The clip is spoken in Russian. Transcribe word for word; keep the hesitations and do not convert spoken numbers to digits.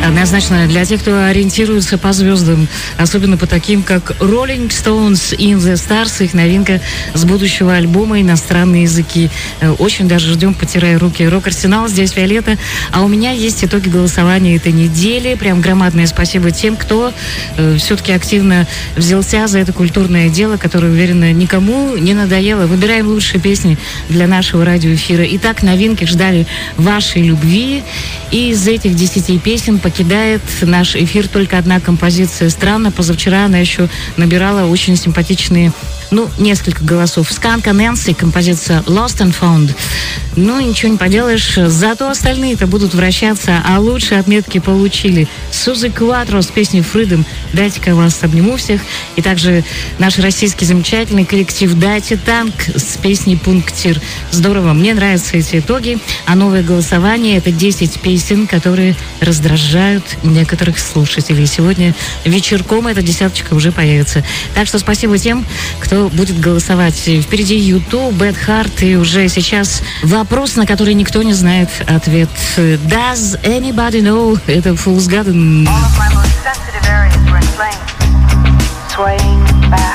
Однозначно, для тех, кто ориентируется по звездам, особенно по таким, как Rolling Stones, In the Stars, их новинка с будущего альбома «Иностранные языки». Очень даже ждем, потирая руки. Рок-арсенал, здесь Виолетта. А у меня есть итоги голосования этой недели. Прям громадное спасибо тем, кто э, все-таки активно взялся за это культурное дело, которое, уверена, никому не надоело. Выбираем лучшие песни для нашего радиоэфира. Итак, новинки ждали вашей любви. И из этих десяти песен покидает наш эфир только одна композиция. Странно, позавчера она еще набирала очень симпатичные, ну, несколько голосов. Сканка Нэнси, композиция Lost and Found. Ну, ничего не поделаешь, зато остальные-то будут вращаться, а лучшие отметки получили Сузы Кватро с песней Freedom. Дайте-ка вас обниму всех. И также наш российский замечательный коллектив Дайте Танк с песней Пунктир. Здорово, мне нравятся эти итоги. А новое голосование — это десять песен, которые раздражают некоторых слушателей. Сегодня вечерком эта десяточка уже появится. Так что спасибо тем, кто будет голосовать. Впереди YouTube, Bad Heart, и уже сейчас вопрос, на который никто не знает ответ. Does anybody know? Это Fool's Garden. All of my most sensitive areas were inflamed, swaying back.